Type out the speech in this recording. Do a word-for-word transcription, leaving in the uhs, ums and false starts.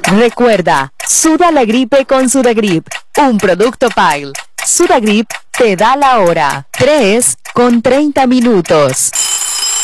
Recuerda, suda la gripe con Sudagrip, un producto Pile. Sudagrip te da la hora. tres con treinta minutos.